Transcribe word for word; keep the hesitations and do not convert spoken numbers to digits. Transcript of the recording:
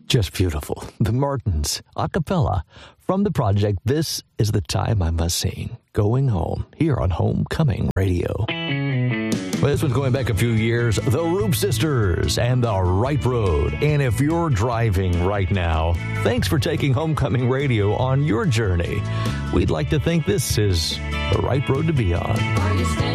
Just beautiful. The Martins, a cappella, from the project This Is the Time I Must Sing, Going Home, here on Homecoming Radio. Well, this one's going back a few years, the Roop Sisters and the Right Road. And if you're driving right now, thanks for taking Homecoming Radio on your journey. We'd like to think this is the right road to be on. Are you standing